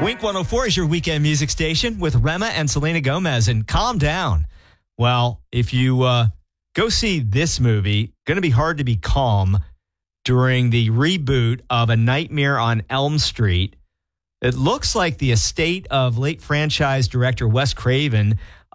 Wink 104 is your weekend music station with Rema and Selena Gomez. And calm down. Well, if you go see this movie, going to be hard to be calm during the reboot of A Nightmare on Elm Street. It looks like the estate of late franchise director Wes Craven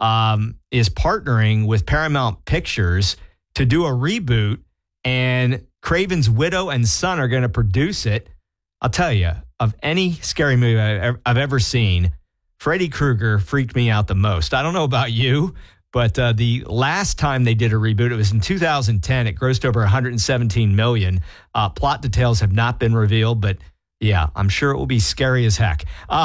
is partnering with Paramount Pictures to do a reboot, and Craven's widow and son are going to produce it. I'll tell you, of any scary movie I've ever seen, Freddy Krueger freaked me out the most. I don't know about you, but the last time they did a reboot, it was in 2010. It grossed over $117 million. Plot details have not been revealed, but yeah, I'm sure it will be scary as heck.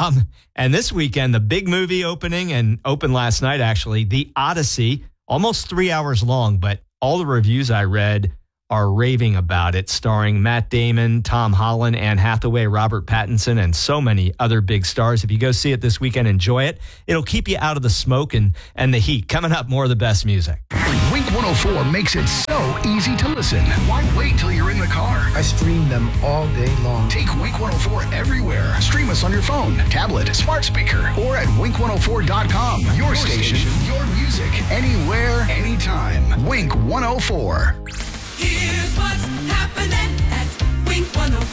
And this weekend, the big movie opening, and opened last night, actually, The Odyssey, almost 3 hours long, but all the reviews I read are raving about it, starring Matt Damon, Tom Holland, Anne Hathaway, Robert Pattinson, and so many other big stars. If you go see it this weekend, enjoy it. It'll keep you out of the smoke and the heat. Coming up, more of the best music. Wink 104 makes it so easy to listen. Why wait till you're in the car? I stream them all day long. Take Wink 104 everywhere. Stream us on your phone, tablet, smart speaker, or at wink104.com. Your station, your music, anywhere, anytime. Wink 104. Here's what's happening at Wink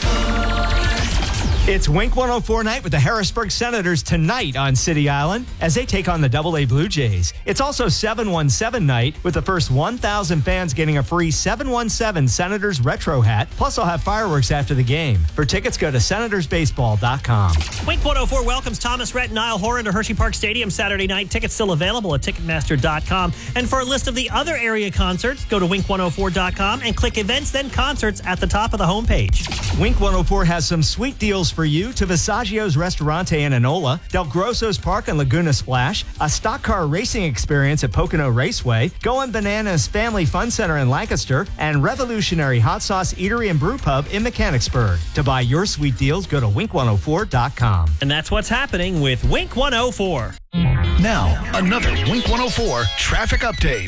104. It's Wink 104 night with the Harrisburg Senators tonight on City Island as they take on the AA Blue Jays. It's also 717 night with the first 1,000 fans getting a free 717 Senators retro hat. Plus, I'll have fireworks after the game. For tickets, go to senatorsbaseball.com. Wink 104 welcomes Thomas Rhett and Niall Horan to Hershey Park Stadium Saturday night. Tickets still available at Ticketmaster.com. And for a list of the other area concerts, go to wink104.com and click events, then concerts at the top of the homepage. Wink 104 has some sweet deals for you to Visaggio's Restaurante in Enola, Del Grosso's Park and Laguna Splash, a stock car racing experience at Pocono Raceway, Goin' Bananas Family Fun Center in Lancaster, and Revolutionary Hot Sauce Eatery and Brew Pub in Mechanicsburg. To buy your sweet deals, go to wink104.com. And that's what's happening with Wink 104. Now, another Wink 104 traffic update.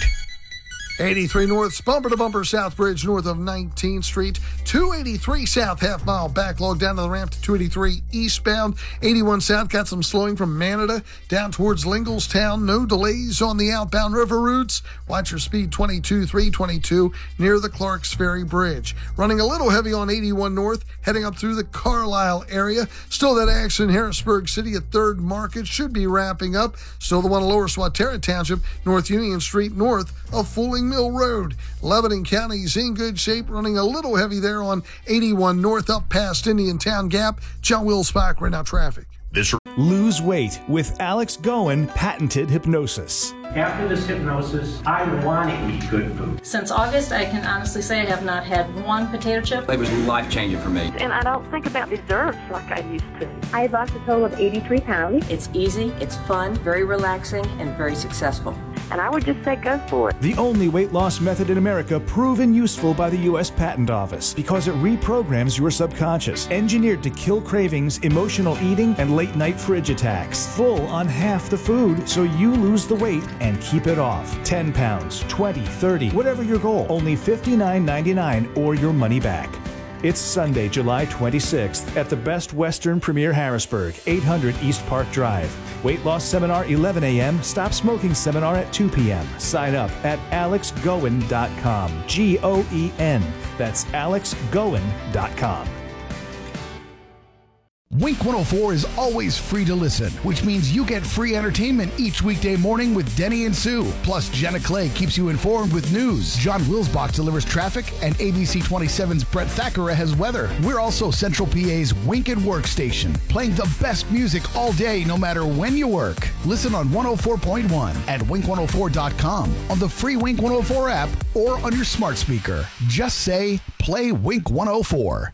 83 North, bumper to bumper South Bridge north of 19th Street. 283 South, half mile backlog down to the ramp to 283 eastbound. 81 South got some slowing from Manada down towards Linglestown. No delays on the outbound river routes. Watch your speed 22, 322 near the Clarks Ferry Bridge. Running a little heavy on 81 North, heading up through the Carlisle area. Still that action in Harrisburg City at 3rd Market should be wrapping up. Still the one in Lower Swatara Township, North Union Street north of Fooling Mill Road. Lebanon County's in good shape, running a little heavy there on 81 North up past Indiantown Gap. John Wills-Bach right now traffic. Lose weight with Alex Goen patented hypnosis. After this hypnosis, I want to eat good food. Since August, I can honestly say I have not had one potato chip. It was life-changing for me. And I don't think about desserts like I used to. I've lost a total of 83 pounds. It's easy, it's fun, very relaxing, and very successful. And I would just say go for it. The only weight loss method in America proven useful by the U.S. Patent Office because it reprograms your subconscious, engineered to kill cravings, emotional eating, and late-night fridge attacks. Full on half the food so you lose the weight and keep it off. 10 pounds, 20, 30, whatever your goal. Only $59.99 or your money back. It's Sunday, July 26th at the Best Western Premier Harrisburg, 800 East Park Drive. Weight loss seminar 11 a.m. Stop smoking seminar at 2 p.m. Sign up at alexgoen.com. Goen. That's alexgoen.com. Wink 104 is always free to listen, which means you get free entertainment each weekday morning with Denny and Sue. Plus, Jenna Clay keeps you informed with news. John Wills-Bach delivers traffic, and ABC 27's Brett Thackeray has weather. We're also Central PA's Wink and Work station, playing the best music all day, no matter when you work. Listen on 104.1 at wink104.com, on the free Wink 104 app, or on your smart speaker. Just say, play Wink 104.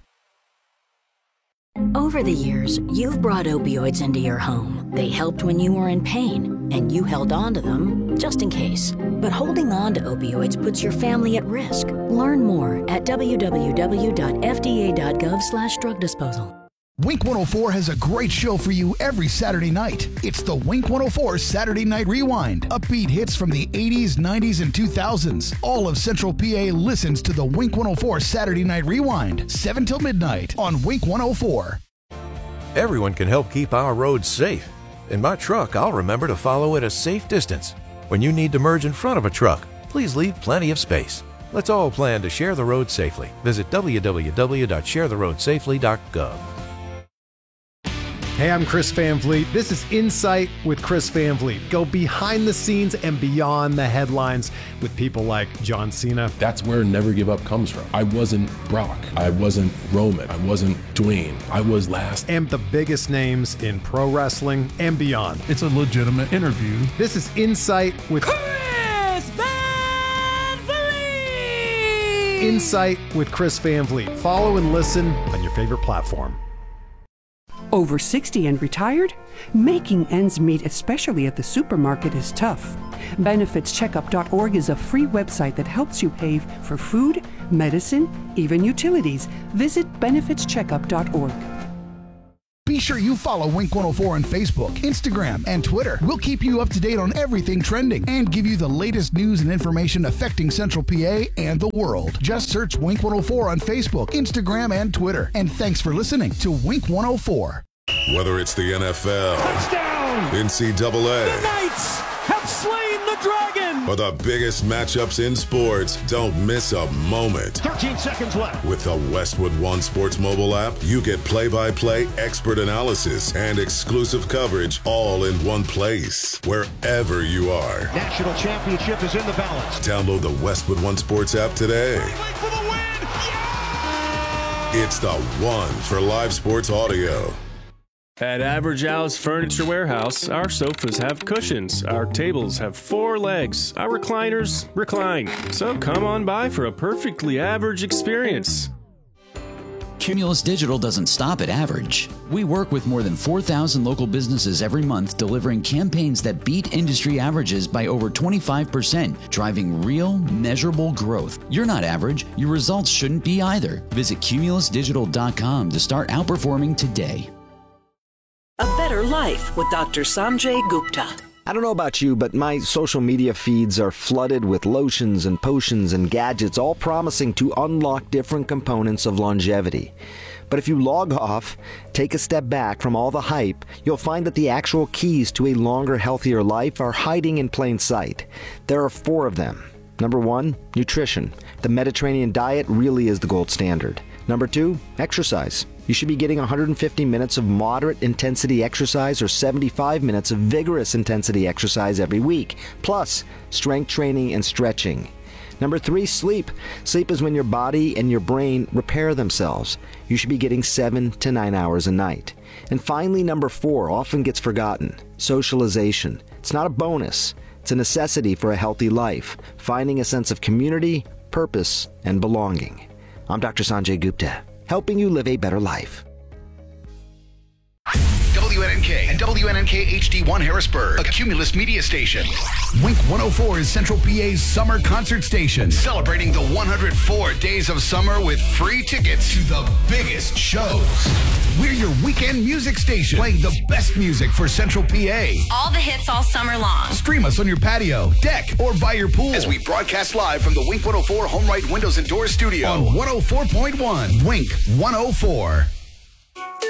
Over the years, you've brought opioids into your home. They helped when you were in pain, and you held on to them just in case. But holding on to opioids puts your family at risk. Learn more at www.fda.gov/drug disposal. Wink 104 has a great show for you every Saturday night. It's the Wink 104 Saturday Night Rewind. Upbeat hits from the 80s, 90s, and 2000s. All of Central PA listens to the Wink 104 Saturday Night Rewind, 7 till midnight on Wink 104. Everyone can help keep our roads safe. In my truck, I'll remember to follow at a safe distance. When you need to merge in front of a truck, please leave plenty of space. Let's all plan to share the road safely. Visit www.sharetheroadsafely.gov. Hey, I'm Chris Van Vliet. This is Insight with Chris Van Vliet. Go behind the scenes and beyond the headlines with people like John Cena. That's where Never Give Up comes from. I wasn't Brock. I wasn't Roman. I wasn't Dwayne. I was last. And the biggest names in pro wrestling and beyond. It's a legitimate interview. This is Insight with Chris Van Vliet! Insight with Chris Van Vliet. Follow and listen on your favorite platform. Over 60 and retired? Making ends meet, especially at the supermarket, is tough. BenefitsCheckup.org is a free website that helps you pay for food, medicine, even utilities. Visit BenefitsCheckup.org. Be sure you follow Wink 104 on Facebook, Instagram, and Twitter. We'll keep you up to date on everything trending and give you the latest news and information affecting Central PA and the world. Just search Wink 104 on Facebook, Instagram, and Twitter. And thanks for listening to Wink 104. Whether it's the NFL, touchdown, NCAA, the Knights have slain the dragon, or the biggest matchups in sports, don't miss a moment. 13 seconds left. With the Westwood One Sports mobile app, you get play-by-play, expert analysis, and exclusive coverage all in one place, wherever you are. National championship is in the balance. Download the Westwood One Sports app today. For the win. Yeah! It's the one for live sports audio. At Average Al's Furniture Warehouse, our sofas have cushions, our tables have 4 legs, our recliners recline. So come on by for a perfectly average experience. Cumulus Digital doesn't stop at average. We work with more than 4,000 local businesses every month, delivering campaigns that beat industry averages by over 25%, driving real, measurable growth. You're not average. Your results shouldn't be either. Visit cumulusdigital.com to start outperforming today. A Better Life with Dr. Sanjay Gupta. I don't know about you, but my social media feeds are flooded with lotions and potions and gadgets, all promising to unlock different components of longevity. But if you log off, take a step back from all the hype, you'll find that the actual keys to a longer, healthier life are hiding in plain sight. There are 4 of them. Number 1, nutrition. The Mediterranean diet really is the gold standard. Number 2, exercise. You should be getting 150 minutes of moderate intensity exercise or 75 minutes of vigorous intensity exercise every week, plus strength training and stretching. Number 3, sleep. Sleep is when your body and your brain repair themselves. You should be getting 7 to 9 hours a night. And finally, number 4 often gets forgotten. Socialization. It's not a bonus. It's a necessity for a healthy life, finding a sense of community, purpose, and belonging. I'm Dr. Sanjay Gupta, helping you live a better life. WNNK and WNNK HD1 Harrisburg, a Cumulus media station. Wink 104 is Central PA's summer concert station, celebrating the 104 days of summer with free tickets to the biggest shows. We're your weekend music station, playing the best music for Central PA. All the hits all summer long. Stream us on your patio, deck, or by your pool as we broadcast live from the Wink 104 Home Right Windows and Doors studio on 104.1 Wink 104.